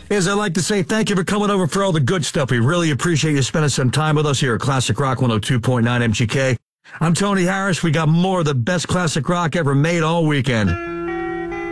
As I like to say, thank you for coming over for all the good stuff. We really appreciate you spending some time with us here at Classic Rock 102.9 MGK. I'm Tony Harris. We got more of the best classic rock ever made all weekend.